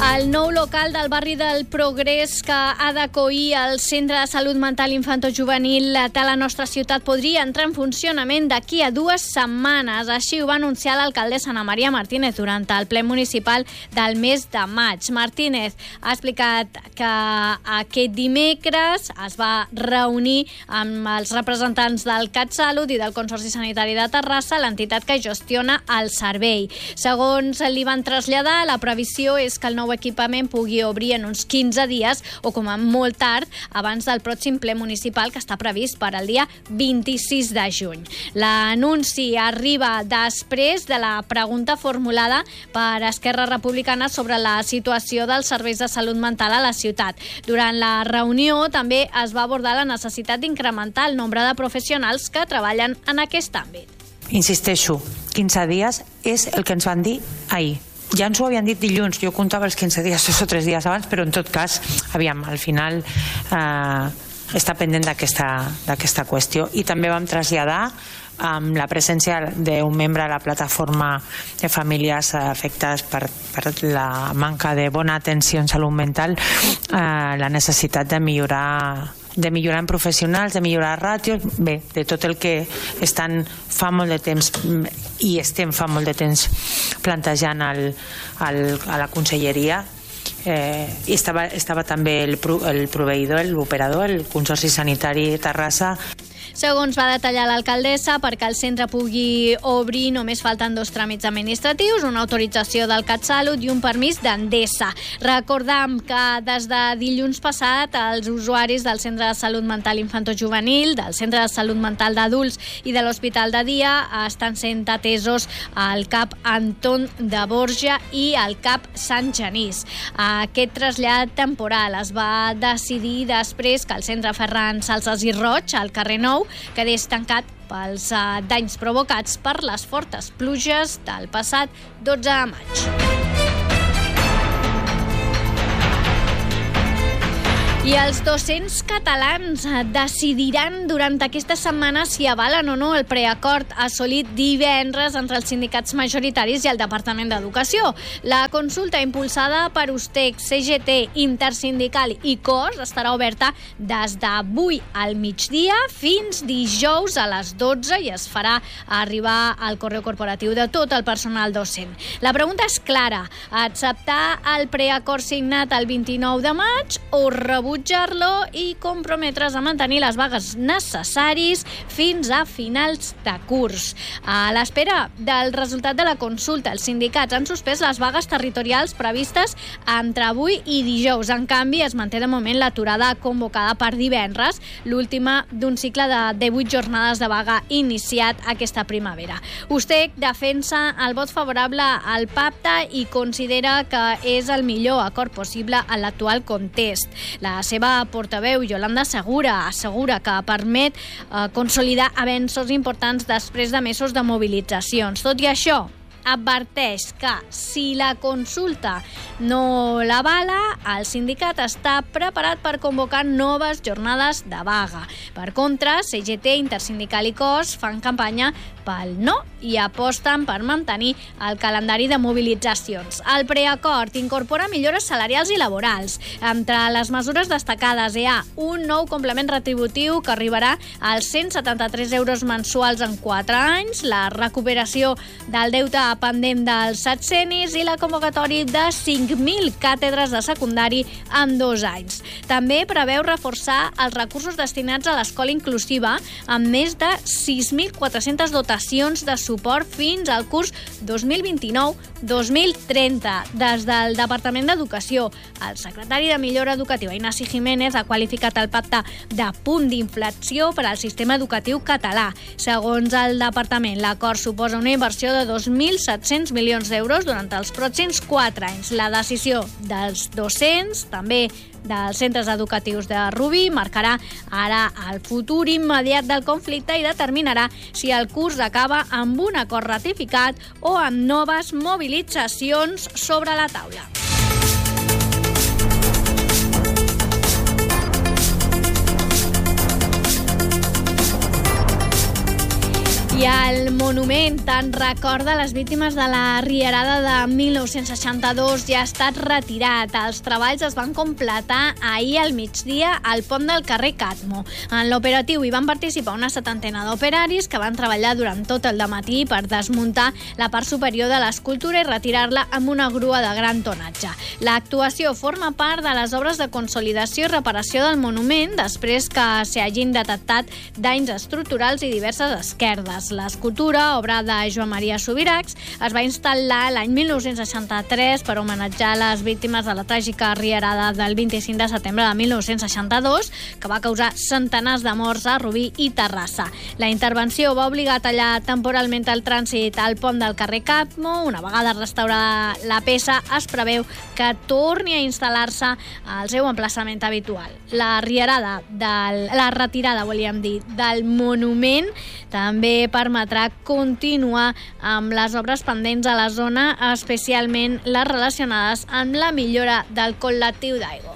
El nou local del barri del Progrés que ha d'acollir el Centre de Salut Mental Infantojuvenil de la nostra ciutat podria entrar en funcionament d'aquí a 2 setmanes. Així ho va anunciar l'alcaldessa Ana Maria Martínez durant el ple municipal del mes de maig. Martínez ha explicat que aquest dimecres es va reunir amb els representants del CatSalut i del Consorci Sanitari de Terrassa, l'entitat que gestiona el servei. Segons li van traslladar, la previsió és que el nou equipament pugui obrir en uns 15 dies o com a molt tard abans del pròxim ple municipal que està previst per al dia 26 de juny. L'anunci arriba després de la pregunta formulada per Esquerra Republicana sobre la situació dels serveis de salut mental a la ciutat. Durant la reunió també es va abordar la necessitat d'incrementar el nombre de professionals que treballen en aquest àmbit. Insisteixo, 15 dies és el que ens van dir ahir. Ja ens ho havien dit dilluns, jo comptava els 15 dies, 2 o 3 dies abans, però en tot cas, aviam, al final està pendent d'aquesta qüestió. I també vam traslladar amb la presència d'un membre de la plataforma de famílies afectades per la manca de bona atenció en salut mental, la necessitat de millorar en professionals, de millorar ràtios, bé, de tot el que estan fa molt de temps i estem fa molt de temps plantejant a la conselleria. I estava també el proveïdor, l'operador, el Consorci Sanitari de Terrassa. Segons va detallar l'alcaldessa, perquè el centre pugui obrir només falten 2 tràmits administratius, una autorització del CatSalut i un permís d'Endesa. Recordem que des de dilluns passat els usuaris del Centre de Salut Mental Infantojuvenil, del Centre de Salut Mental d'Adults i de l'Hospital de Dia estan sent atesos al CAP Anton de Borja i al CAP Sant Genís. Aquest trasllat temporal es va decidir després que el centre Ferran Salsas i Roig, al carrer Nou, quedés tancat pels danys provocats per les fortes pluges del passat 12 de maig. I els docents catalans decidiran durant aquesta setmana si avalen o no el preacord assolit divendres entre els sindicats majoritaris i el Departament d'Educació. La consulta impulsada per USTEC, CGT, Intersindical i COS estarà oberta des d'avui al migdia fins dijous a les 12 i es farà arribar al correu corporatiu de tot el personal docent. La pregunta és clara: acceptar el preacord signat el 29 de maig o rebutjar-lo i comprometre's a mantenir les vagues necessaris fins a finals de curs. A l'espera del resultat de la consulta, els sindicats han suspès les vagues territorials previstes entre avui i dijous. En canvi, es manté de moment l'aturada convocada per divendres, l'última d'un cicle de 18 jornades de vaga iniciat aquesta primavera. USTEC defensa el vot favorable al pacte i considera que és el millor acord possible en l'actual context. La seva portaveu, Yolanda Segura, assegura que permet consolidar avenços importants després de mesos de mobilitzacions. Tot i això, adverteix que si la consulta no l'avala, el sindicat està preparat per convocar noves jornades de vaga. Per contra, CGT, Intersindical i COS fan campanya pel no i aposten per mantenir el calendari de mobilitzacions. El preacord incorpora millores salarials i laborals. Entre les mesures destacades hi ha un nou complement retributiu que arribarà als 173 euros mensuals en 4 anys, la recuperació del deute pendent dels setcenis i la convocatòria de 5.000 càtedres de secundari en 2 anys. També preveu reforçar els recursos destinats a l'escola inclusiva amb més de 6.400 dotacions de suport fins al curs 2029-2030. Des del Departament d'Educació, el secretari de Millora Educativa, Ignasi Jiménez, ha qualificat el pacte de punt d'inflexió per al sistema educatiu català. Segons el departament, l'acord suposa una inversió de 2.700 milions d'euros durant els pròxims 4 anys. La decisió dels docents, també dels centres educatius de Rubí, marcarà ara el futur immediat del conflicte i determinarà si el curs acaba amb un acord ratificat o amb noves mobilitzacions sobre la taula. I el monument en record de les víctimes de la Rierada de 1962 ja ha estat retirat. Els treballs es van completar ahir al migdia al pont del carrer Catmo. En l'operatiu hi van participar una 70 d'operaris que van treballar durant tot el dematí per desmuntar la part superior de l'escultura i retirar-la amb una grua de gran tonatge. L'actuació forma part de les obres de consolidació i reparació del monument després que s'hi hagin detectat danys estructurals i diverses esquerdes. L'escultura, obra de Joan Maria Subirachs, es va instal·lar l'any 1963 per homenatjar les víctimes de la tràgica Rierada del 25 de setembre de 1962, que va causar centenars de morts a Rubí i Terrassa. La intervenció va obligar a tallar temporalment el trànsit al pont del carrer Catmo. Una vegada restaurada la peça, es preveu que torni a instal·lar-se al seu emplaçament habitual. La retirada, volíem dir, del monument també permetrà continuar amb les obres pendents a la zona, especialment les relacionades amb la millora del col·lectiu d'aigua.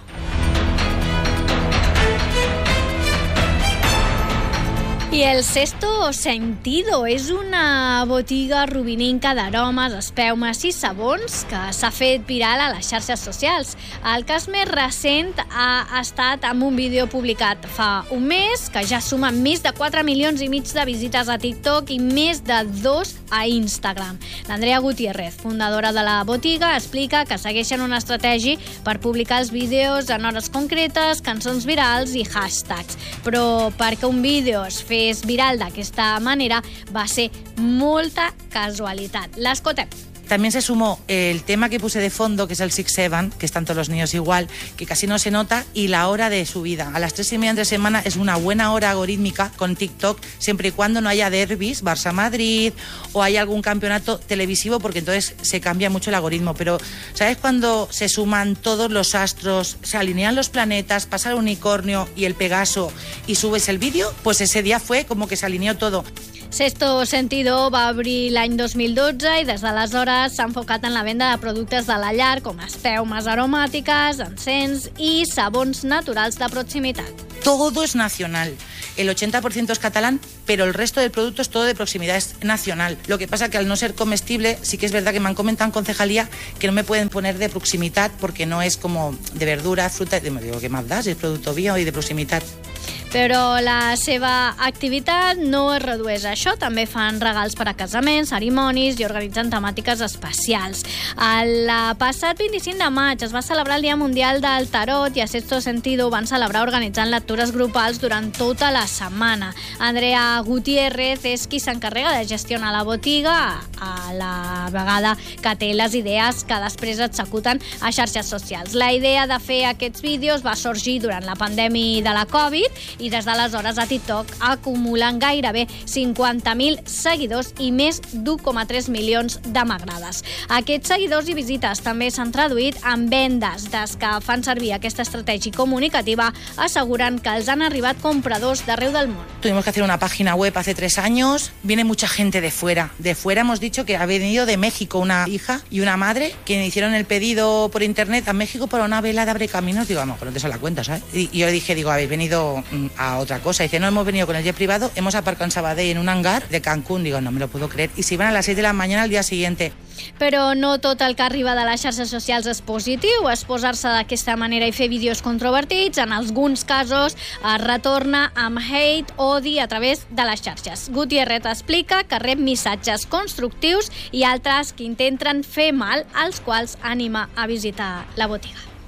I el Sexto Sentido és una botiga rubininca d'aromes, espeumes i sabons que s'ha fet viral a les xarxes socials. El cas més recent ha estat amb un vídeo publicat fa un mes que ja suma més de 4,5 milions de visites a TikTok i més de 2 a Instagram. L'Andrea Gutiérrez, fundadora de la botiga, explica que segueixen una estratègia per publicar els vídeos en hores concretes, cançons virals i hashtags. Però perquè un vídeo es fes viral d'aquesta manera va ser molta casualitat. L'escoltem. También se sumó el tema que puse de fondo, que es el 6-7, que están todos los niños igual, que casi no se nota, y la hora de subida. A las 3:30 entre semana es una buena hora algorítmica con TikTok, siempre y cuando no haya derbis, Barça-Madrid, o haya algún campeonato televisivo, porque entonces se cambia mucho el algoritmo. Pero, ¿sabes cuando se suman todos los astros, se alinean los planetas, pasa el unicornio y el Pegaso y subes el vídeo? Pues ese día fue como que se alineó todo. Sexto Sentido va obrir l'any 2012 i des d'aleshores s'ha enfocat en la venda de productes de la llar com espeumes aromàtiques, encens i sabons naturals de proximitat. Todo es nacional. El 80% es catalán, pero el resto del producto es todo de proximidad, es nacional. Lo que pasa que al no ser comestible, sí que es verdad que me han comentado en concejalía que no me pueden poner de proximidad porque no es como de verdura, fruta. Me digo, ¿qué más das? Es producto bio i de proximitat. Però la seva activitat no es redueix a això. També fan regals per a casaments, cerimònies i organitzen temàtiques especials. El passat 25 de maig es va celebrar el Dia Mundial del Tarot i a Sexto Sentido van celebrar organitzant lectures grupals durant tota la setmana. Andrea Gutiérrez és qui s'encarrega de gestionar la botiga, a la vegada que té les idees que després executen a xarxes socials. La idea de fer aquests vídeos va sorgir durant la pandèmia de la Covid i des d'aleshores a TikTok acumulen gairebé 50.000 seguidors i més d'1,3 milions de m'agrades. Aquests seguidors i visites també s'han traduït en vendes. Des que fan servir aquesta estratègia comunicativa, asseguren que els han arribat compradors d'arreu del món. Tuvimos que hacer una página web hace 3 años. Viene mucha gente de fuera. De fuera hemos dicho que ha venido de México una hija y una madre que me hicieron el pedido por internet a México para una vela de abrecaminos. Digo, a lo mejor no te sale la cuenta, ¿sabes? Y yo dije, habéis venido a otra cosa. Dice, no, hemos venido con el jet privado, hemos aparcado en Sabadell en un hangar de Cancún. Digo, no me lo puedo creer. Y se iban a las 6 de la mañana al día siguiente. Però no tot el que arriba de les xarxes socials és positiu. Exposar-se d'aquesta manera i fer vídeos controvertits, en alguns casos es retorna amb hate, odi a través de les xarxes. Gutiérrez explica que rep missatges constructius i altres que intenten fer mal, als quals anima a visitar la botiga.